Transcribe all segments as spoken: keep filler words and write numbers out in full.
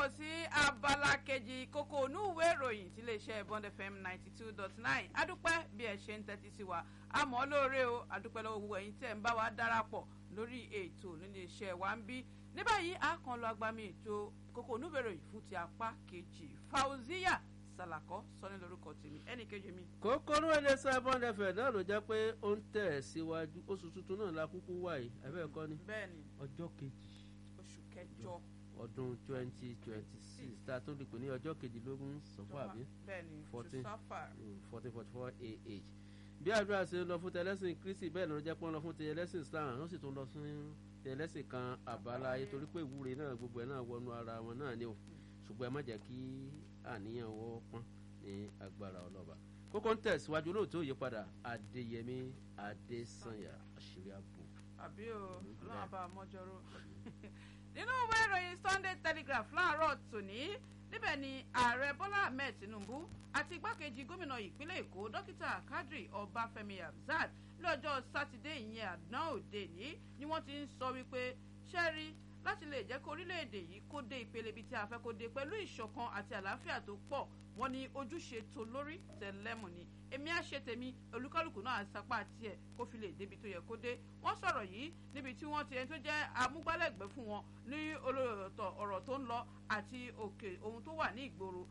káàbọ̀ sí abala kejì kókó onúwé ìròyìn tí iléeṣẹ́ Bond F M ninety two dot nine adúpẹ́ bí ẹ ṣe ń tẹ́tí sí wa àmọ́ lóore o adúpẹ́ lọ́wọ́ gbogbo ẹ̀yin tẹ́ ń bá wa darapọ̀ lórí ètò nílé iṣẹ́ wa ń bí ní báyìí a kàn lọ agbami ètò kókó onúwé ìròyìn fún ti apá kejì Fauziya Salako sọ́ni lórúkọ tèmi ẹnì kejì mi. kókó ní iléeṣẹ́ Bond F M náà ló jẹ́ pé ó ń tẹ̀ síwájú oṣù tuntun náà la kúkú wà yìí ẹ̀fẹ́ ẹ̀kọ́ ni bẹ́ẹ̀ni ọjọ́ kejì oṣù kẹjọ ọdún twenty twenty six tá a tún lè pè ní ọjọ́ kejìlélógún sọ́fà àbí fourteen fourteen forty four A H bí àdúrà ṣe ń lọ fún tẹlẹ́sìn Kristi bẹ́ẹ̀ ló jẹ́ pé wọ́n lọ fún tẹlẹ́sìn Islam wọ́n sì tún lọ fún tẹlẹ́sìn kan àbáláyé torí pé ìwúre náà gbogbo ẹ̀ náà wọnú ara wọn náà ni o ṣùgbọ́n ẹ má jẹ́ kí àníyàn wọ́ pọ́n ní agbára ọlọ́ba kókó ń tẹ̀síwájú olóòtú òyípadà Adéyẹmí Adésànyà àṣírí ààbò. àbí o ọlọ́run bá a mọ́jọ́rò nínú ìwé ìròyìn Sunday Telegraph láàárọ̀ tòní níbẹ̀ ni ààrẹ Bọ́lá Ahmed Tinubu àti igbákejì gómìnà ìpínlẹ̀ Èkó dókítà Kadri Ọbáfẹ́mi Hamzat lọ́jọ́ sátidé ìyẹn àná òde ní ni wọ́n ti ń sọ wípé ṣẹ́rí láti lè jẹ́ kó orílẹ̀-èdè yìí kó dé ìpele ibi tí a fẹ́ kó dé pẹ̀lú ìṣọ̀kan àti àlàáfíà tó pọ̀ wọ́n ní ojúṣe tó lórí tẹ̀lẹ́mù ni èmi á ṣe tèmi olúkálùkù náà àsapá tiẹ̀ kó fi lè débi tó yẹ kó dé wọ́n sọ̀rọ̀ yìí níbi tí wọ́n ti ẹni tó jẹ́ amúgbálẹ́gbẹ̀ẹ́ fún wọn ní olóòótọ́ ọ̀rọ̀ tó ń lọ àti òkè ohun tó wà ní ìgboro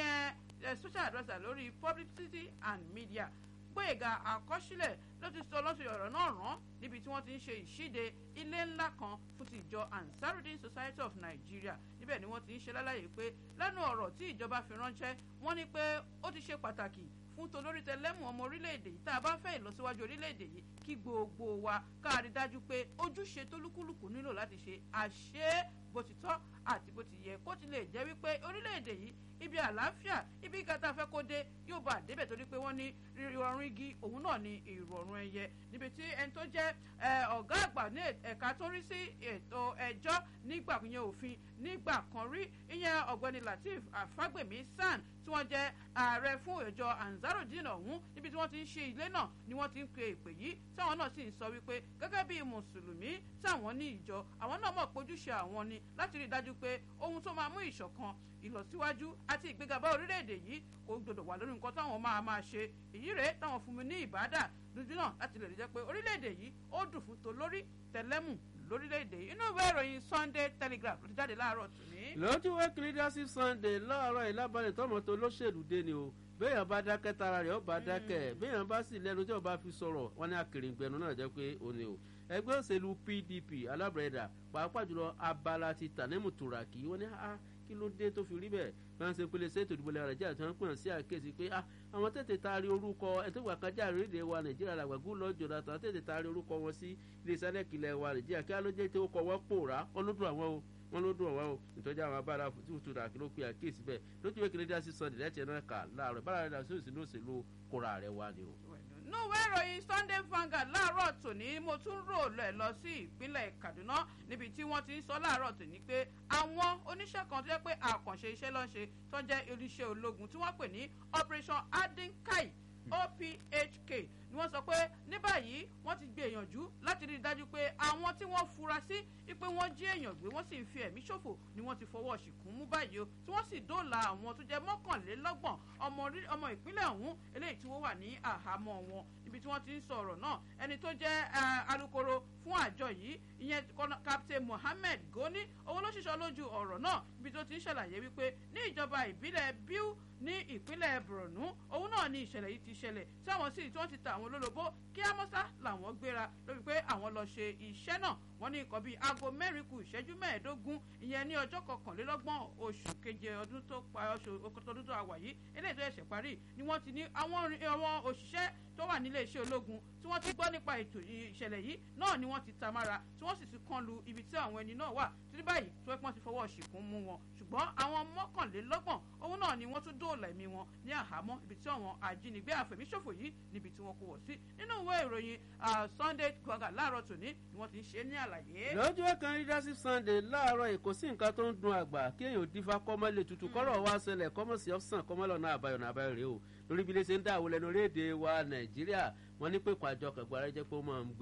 ìyẹn social adviser lórí publicity and media Gbóyèga Àkọsílẹ̀ ló ti sọ lọ́sọ̀ ọ̀rọ̀ náà rán níbi tí wọ́n ti ń ṣe ìṣíde ilé ńlá kan fún ti ìjọ Ansarudeen Society of Nigeria níbẹ̀ ni wọ́n ti ń ṣe lálàyé pé lẹ́nu ọ̀rọ̀ tí ìjọba fi ránṣẹ́ wọ́n ní pé ó ti ṣe pàtàkì fún tolórí tẹlẹ́mù ọmọ orílẹ̀-èdè yìí tá a bá fẹ́ ìlọsíwájú orílẹ̀-èdè yìí kí gbogbo wa ká rí dájú pé ojúṣe tó lúkúlùkù nílò láti ṣe àṣẹ bó ti tọ́ àti bó ti yẹ kó ti lè jẹ́ wípé orílẹ̀-èdè yìí ibi àlàáfíà ibi gata fẹ́ kó dé yóò bá débẹ̀ torí pé wọ́n ní ìrọ̀rùn igi òun náà ní ìrọ̀rùn ẹyẹ níbi tí ẹni tó jẹ́ ọ̀gá àgbà ní ẹ̀ka tó rí sí ètò ẹjọ́ nígbà yẹn òfin nígbà kan rí ìyẹn ọ̀gbẹ́ni Lateef Afágbèmí San tí wọ́n jẹ́ ààrẹ fún ìjọ Ansarudeen ọ̀hún níbi tí wọ́n ti ń ṣe ilé náà ni wọ́n ti ń pe ìpè yìí táwọn náà sì ń sọ wípé gẹ́gẹ́ bí mùsùlùmí táwọn ní ìjọ àwọn náà mọ̀ pójúṣe àwọn ni láti rí i dájú pé ohun tó máa mú ìṣọ̀kan ìlọsíwájú àti ìgbéga bá orílẹ̀-èdè yìí kò gbọdọ̀ wà lórí nǹkan táwọn máa máa ṣe èyí rèé táwọn fún mi ní ìbádà lójú náà láti lè rí jẹ́ pé orílẹ̀-èdè yìí ó dùn fún tolórí tẹlẹ́mù lórílẹ̀-èdè inú ìwé ìròyìn Sunday Telegraph ló ti jáde láàárọ̀ tòní. lójú ìwé Leadership Sunday láàárọ̀ ìlábàlẹ̀ tọmọ tó lóṣèlú dé ni o béèyàn bá dákẹ́ tara rẹ̀ ó bá dákẹ́ béèyàn bá sì lẹ́nu tí ó bá fi sọ̀rọ̀ wọn ní akèrèǹgbẹ̀nu náà jẹ́ pé ó ní o ẹgbẹ́ òṣèlú P D P alábẹ̀rẹ̀dà pàápàá jùlọ abala ti Tanimu Turaki wọn ní a kí ló dé tó fi rí bẹ́ẹ̀ bá ń ṣe pélé ṣètò ìdìbò ilẹ̀ Nàìjíríà tí wọ́n ń pè sí àkéèsí pé àwọn tètè taari orúkọ ẹ̀tọ́gbà kájà orílẹ̀ wa Nàìjíríà làgbàgbó lọ́jọ́ dàtà tètè taari orúkọ wọn sí iléeṣẹ́ lẹ́kìlẹ̀ wa Nàìjíríà kí á ló jẹ́ tí ó kọ wọ́n pòórá wọn ló dùn àwọn o wọn ló dùn àwọn o ìtọ́jú àwọn abára tí ó tura kí ló pe àkéèsí bẹ́ẹ̀ lójú ìwé Leadership Sunday lẹ́tì ẹ̀ náà kà láàárọ̀ bára rẹ̀ dàsí òsì lóṣèlú kóra rẹ̀ wá ni o. núwé ìròyìn Sunday Vanguard láàárọ̀ tòní mo tún rò lẹ̀ lọ sí ìpínlẹ̀ Kaduna níbi tí wọ́n ti ń sọ láàárọ̀ tòní pé àwọn oníṣẹ́ kan tó jẹ́ pé àkànṣe iṣẹ́ ló ń ṣe tó jẹ́ iléeṣẹ́ ológun tí wọ́n pè ní Operation Adinkai O P H K ni wọ́n sọ pé ní báyìí wọ́n ti gbìyànjú láti rí i dájú pé àwọn tí wọ́n fura sí pé wọ́n jí èèyàn gbé wọ́n sì ń fi ẹ̀mí ṣòfò ni wọ́n ti fọwọ́ ṣìkún mú báyìí o tí wọ́n sì dóòlà àwọn tó jẹ́ mọ́kànlélọ́gbọ̀n ọmọ ìpínlẹ̀ ọ̀hún eléyìí tí wọ́n wà ní àhámọ́ wọn níbi tí wọ́n ti ń sọ ọ̀rọ̀ náà ẹni tó jẹ́ alukoro fún àjọ yìí ìyẹn Captain Mohammed Goni òun ló ṣiṣọ́ lójú ọ̀rọ̀ náà níbi tó ti ń ṣàlàyé wípé ní ìjọba ìbílẹ̀ Biu ní ìpínlẹ̀ Borno òun náà ni ìṣẹ̀lẹ̀ yìí ti ṣẹlẹ̀ tí àwọn sì tí wọ́n ti ta àwọn olólobó kí ámọ́sá làwọn gbéra lórí pé àwọn lọ ṣe iṣẹ́ náà wọ́n ní nǹkan bíi aago mẹ́rin kù ìṣẹ́jú mẹ́ẹ̀ẹ́dógún ìyẹn ní ọjọ́ kọkànlélọ́gbọ̀n oṣù keje ọdún tó pa oṣù ọdún tó wà yìí eléyìí tó ẹ̀ṣẹ̀ parí ni wọ́n ti ní àwọn òṣìṣẹ́ tó wà nílé iṣẹ́ ológun tí wọ́n ti gbọ́ nípa ètò ìṣẹ̀lẹ̀ yìí náà ni wọ́n ti ta mára tí wọ́n sì ti kàn lu ibi tí àwọn ẹni náà wà títí báyìí tí wọ́n ti fọwọ́ ṣìkún mú wọn ṣùgbọ́n àwọn mọ́kànlélọ́gbọ̀n òun náà ni wọ́n tún dóòlà ẹ̀mí wọn ní àhámọ́ ibi tí àwọn ajínigbé àfẹ̀míṣòfò yìí níbi tí wọ́n kó wọ̀ sí nínú ìwé ìròyìn Sunday Vanguard láàárọ̀ tòní ni wọ́n ti ń ṣe ní àlàyé. lójú ẹ̀kan Leadership Sunday láàárọ̀ èkó sí nǹkan tó ń dun àgbà kí èèyàn dífá kọ́mọ́lé tutù kọ́rọ̀ wá ṣẹlẹ̀ kọ́mọ̀sí ọ̀sán kọ́mọ́lọ́nà àbáyọ̀ náà àbáyọ̀ rèé o lórí bí ilé ṣe ń dá àwọn ẹnu orílẹ̀-èdè wa Nàìjíríà wọ́n ní pé pàjọ kẹgbàrá jẹ́ pé ó máa ń gbé o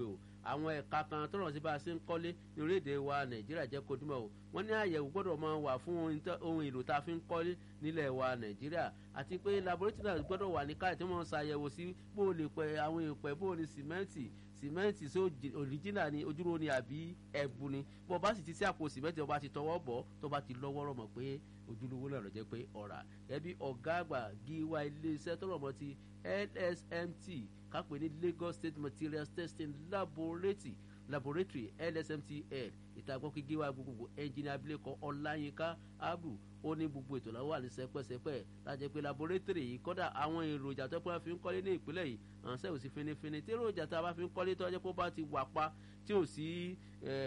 àwọn ẹ̀ka kan tó rọ̀ sí bá a ṣe ń kọ́lé ní orílẹ̀-èdè wa nàìjíríà jẹ́ kó dúnmọ̀ o wọ́n ní àyẹ̀wò gbọ́dọ̀ máa wà fún ohun èlò tá a fi ń kọ́lé nílẹ̀ wa nàìjíríà àti pé laboratory náà gbọ́dọ̀ wà ní káyọ̀ tí wọ́n ń ṣàyẹ̀wò sí bó o lè pẹ́ àwọn èèpẹ̀ bó o ní sìmẹ́ǹtì sìmẹ́ǹtì sí òríjìnà ni ojúro ni àbí ẹ̀bù ni bó bá sì ti sí àpò sìmẹ́ǹtì ọba ti tọwọ́ bọ̀ tó bá ti lọ́wọ́ rọ̀ mọ̀ pé ojúlówó náà lọ jẹ́ pé ọ̀rà ẹbí ọ̀gá àgbà gíwá iléeṣẹ́ tó rọ̀ mọ́ ti L S M T kápẹ́ ní Lagos State Materials Testing Laboratory laboratory L S M T L ìtàgbọ́n kí gíwá gbogbogbò ẹnjìnì abilékọ Ọláyínká Abu ó ní gbogbo ètò làwọn wà ní sẹpẹsẹpẹ lájẹ pé laboratory yìí kọ́dà àwọn èròjà tó pé wọ́n fi ń kọ́lé ní ìpínlẹ̀ yìí àwọn sẹ́wọ̀n sí finifini tí èròjà tá a bá fi ń kọ́lé tó jẹ́ pé ó bá ti wà pa tí ò sí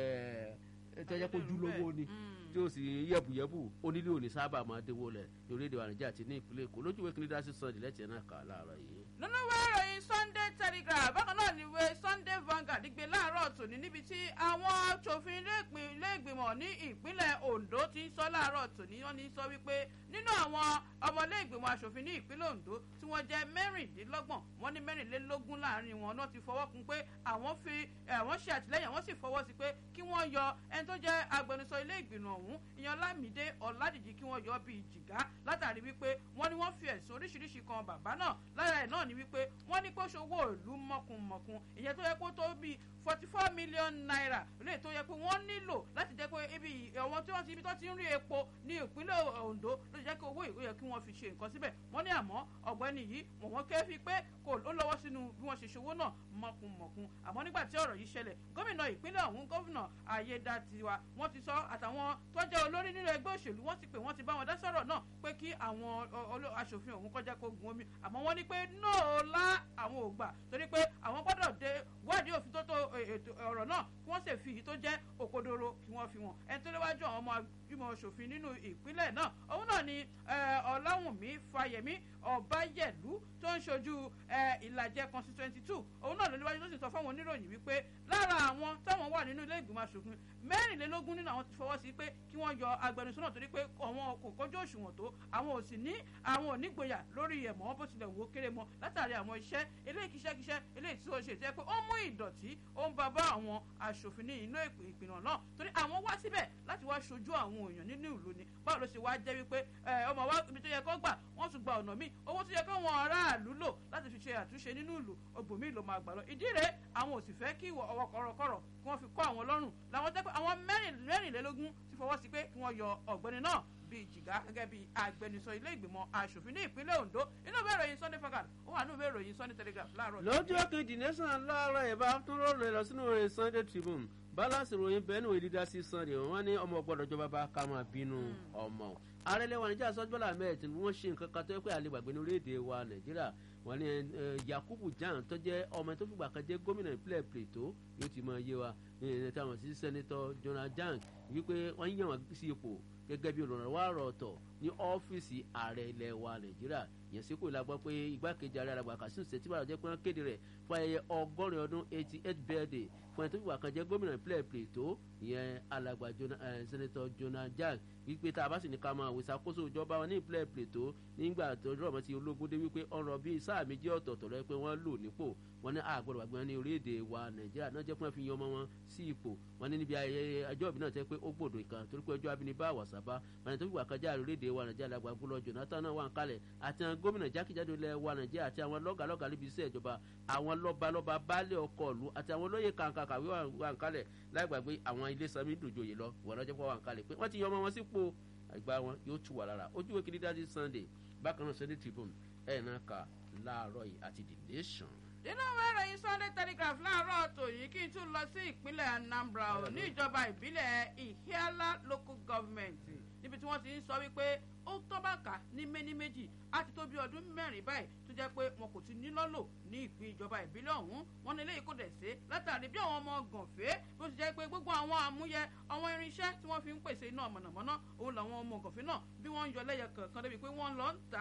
tó jẹ́ pé ojúlówó ni tí ó sì yẹ̀bùyẹ̀bù onílé òní sábà máa déwó lẹ̀ lórí èdè wa Nàìjíríà àti ní ìpínlẹ̀ Èkó lójúwèé kí ní dá sí Sunday lẹ́tì ẹ̀ náà kà láàárọ̀ yìí. nínú ìwé ìròyìn Sunday Telegraph bákan náà ni ìwé Sunday Vanguard gbé láàárọ̀ tòní níbi tí àwọn aṣòfin ilé ìgbìmọ̀ ní ìpínlẹ̀ Ondo ti ń sọ láàárọ̀ tòní wọ́n ní sọ wípé nínú àwọn ọmọ ilé ìgbìmọ̀ aṣòfin ní ìpínlẹ̀ Ondo tí wọ́n jẹ́ mẹ́rìndínlọ́gbọ̀n wọ́n ní mẹ́rìnlélógún láàrin wọn náà ti fọwọ́ kún pé àwọn fi àwọn ṣe àtìlẹ́yìn àwọn sì fọwọ́ sí pé kí wọ́n yọ ẹni tó jẹ́ agbẹnusọ ilé ìgbìmọ̀ ọ̀hún ìyan Lámìdé Ọ̀ládìjì kí wọ́n yọ bíi jìgá látàrí wípé wọ́n ní wọ́n fi ẹ̀sùn oríṣiríṣi kan bàbá náà lára ẹ̀ náà ni wípé wọ́n ní pé ó ṣòwò ìlú mọ̀kùnmọ̀kùn ìyẹn tó yẹ kó tó bíi forty four million naira lè tó yẹ pé wọ́n nílò láti jẹ́ pé ibi àwọn tí wọ́n ti ibi tó ti ń rí epo ní ìpínlẹ̀ Ondo ló jẹ́ kí owó ìwé yẹ kí wọ́n fi ṣe nǹkan síbẹ̀ wọ́n ní àmọ́ ọ̀gbẹ́ni yìí wọ́n wọ́n kẹ́ fi pé kò ó lọ́wọ́ sínú bí wọ́n ṣe ṣòwò náà mọ̀kùnmọ̀kùn àmọ́ nígbà tí ọ̀rọ̀ yìí ṣẹlẹ̀ gómìnà ìpínlẹ̀ ọ̀hún gómìnà Ayédatiwa wọ́n ti sọ àtàwọn tó jẹ́ olórí nínú ẹgbẹ́ òṣèlú wọ́n ti pè wọ́n ti bá wọn dá sọ̀rọ̀ náà pé kí àwọn aṣòfin ọ̀hún kọjá kó gun omi àmọ́ wọ́n ní pé nóò lá àwọn ò gbà torí pé àwọn gbọ́dọ̀ dé wádìí òfin tó tó ètò ọ̀rọ̀ náà kí wọ́n sì fi èyí tó jẹ́ òkodoro kí wọ́n fi wọn ẹni tó léwájú àwọn ọmọ ìgbìmọ̀ aṣòfin nínú ìpínlẹ̀ náà òun náà ni Ọláwùnmí Fáyẹmí Ọbáyẹ̀lú tó ń ṣojú Ìlàjẹ constituency two òun náà ló léwájú tó sì sọ fáwọn oníròyìn wípé lára àwọn táwọn wà nínú ilé ìgbìmọ̀ aṣòfin mẹ́rìnlélógún nínú àwọn ti fọwọ́ sí pé kí wọ́n yọ agbẹnusọ náà torí pé àwọn kò kọjú òṣùwọ̀n tó àwọn ò sì ní àwọn onígboyà lórí ẹ̀mọ́ bó tilẹ̀ wò ó kéré mọ́ látàrí àwọn iṣẹ́ eléyìí kíṣẹ́kíṣẹ́ eléyìí tí ó ṣe jẹ́ pé ó mú ìdọ̀tí ó ń bá bá àwọn aṣòfin ní inú ìpìnà náà torí àwọn wá síbẹ̀ láti wá ṣojú àwọn èèyàn nínú ìlú ni báwo ló ṣe wá jẹ́ wípé ọmọ wa ibi tó yẹ kó gbà wọ́n tún gba ọ̀nà míì owó tó yẹ kó wọn aráàlú lò láti fi ṣe àtúnṣe nínú ìlú ògbòmí ló máa gbà lọ ìdí rẹ̀ àwọn ò sì fẹ́ kí ọwọ́ kọ̀rọ̀kọ̀rọ̀ kí wọ́n fi kọ́ àwọn lọ́rùn làwọn jẹ́ pé àwọn mẹ́rìnlélógún ti fọwọ́ sí pé kí wọ́n yọ ọ̀gbẹ́ni náà bíi jìgá gẹ́gẹ́ bíi agbẹnusọ ilé ìgbìmọ̀ aṣòfin ní ìpínlẹ̀ Ondo inú ìwé ìròyìn Sunday Vanguard ó wà ní ìwé ìròyìn Sunday Telegraph láàárọ̀. lọ́jọ́ kejì nation láàárọ̀ ìbá tún rọrùn lọ sínú ìròyìn Sunday Tribune balance ìròyìn bẹ́ẹ̀ ní òyìnbí sí Sunday wọ́n ní ọmọ gbọ́dọ̀ jọba bá ká máa bínú ọmọ. ààrẹ lẹ́wọ̀n Nàìjíríà sọ́jú Bọ́lá Ahmed Tinubu wọ́n ṣe nǹkan kan tó yẹ pé àlegbàgbé ní orílẹ̀-èdè wa Nàìjíríà wọ́n ní Yakubu Jan tó jẹ́ ọmọ tó fìgbà kan jẹ́ gómìnà ìpínlẹ̀ Plateau yóò ti máa yé wa ní ẹni táwọn sí sẹ́nitọ́ Jonah Jan wípé wọ́n yàn wọ́n sí ipò gẹ́gẹ́ bí olùrànlọ́wọ́ àrò ọ̀tọ̀ ní ọ́fíìsì ààrẹ ilẹ̀ wa Nàìjíríà yẹn sí kò lágbọ́ pé igbákejì ààrẹ àgbà Kasim Shettima jẹ́ pé wọ́n kéde rẹ̀ fún ayẹyẹ ọgọ́rin ọdún eighty eight birthday fún ẹni tó fìgbà kan jẹ́ gómìnà ìpínlẹ̀ Plateau ìyẹn alàgbà sẹ́nitọ́ Jonah Jan wípé tá a bá sì ní ká máa wò ìṣàkóso ìjọba wọn ní ìpínlẹ̀ Plateau nígbà tó rọ̀ mọ́ ti ológun dé wípé ọ̀rọ̀ bíi sáà méjì ọ̀tọ̀ọ̀tọ̀ rẹ pé wọ́n lò nípò wọn ní àgbọ̀dọ̀ àgbọ̀n ní orílẹ̀-èdè wa Nàìjíríà náà jẹ́ pé wọ́n fi yan ọmọ wọn sí ipò wọn ní níbi ayẹyẹ ọjọ́ ìbí náà jẹ́ pé ó gbòdò ìkan torí pé ọjọ́ abínibá àwàsàbá wọn ní tó fìgbà kan já orílẹ̀-èdè wa Nàìjíríà lágbà gbọ́lọ́ Jonathan náà wà ń kalẹ̀ àti àwọn gómìnà jákèjádò ilẹ̀ wa Nàìjíríà àti àwọn lọ́gàlọ́gà níbi iṣẹ́ ìjọba àwọn lọ́balọ́ba baálẹ̀ ọkọ̀ ìlú àti àwọn olóyè kàǹkàkàwé wà ń kalẹ̀ láì gbàgbé àwọn ilé sami dòjòyè lọ wọ́n lọ́jọ́ pé wà ń kalẹ̀ pé wọ́n ti yan ọmọ wọn sípò àgbà wọn yóò tù wà lára ojú wo kiri dájú Sunday bákan náà Sunday Tribune ẹ̀ náà kà láàárọ̀ yìí àti The Nation. nínú ìwé ìròyìn Sunday Telegraph láàárọ̀ tòyí kí n tún lọ sí ìpínlẹ̀ Anambra ò ní ìjọba ìbílẹ̀ Ihiala local government níbi tí wọ́n ti ń sọ wípé ó tọ́ bá kà ní méní méjì á ti tó bí ọdún mẹ́rin báyìí tó jẹ́ pé wọn kò ti ní lọ́lò ní ìpín ìjọba ìbílẹ̀ ọ̀hún wọn ní eléyìí kò dẹ̀ sí látàrí bí àwọn ọmọ gànfẹ́ bó ti jẹ́ pé gbogbo àwọn àmúyẹ àwọn irinṣẹ́ tí wọ́n fi ń pèsè iná mọ̀nàmọ́ná òun làwọn ọmọ gànfẹ́ náà bí wọ́n ń yọ lẹ́yẹ kọ̀ọ̀kan débi pé wọ́n lọ ń tà